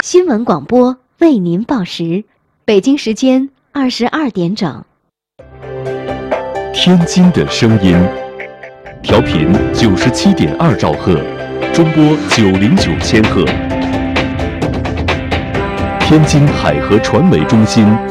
新闻广播为您报时，北京时间22点整。 天津的声音，调频97.2兆赫，中波909千赫。天津海河传媒中心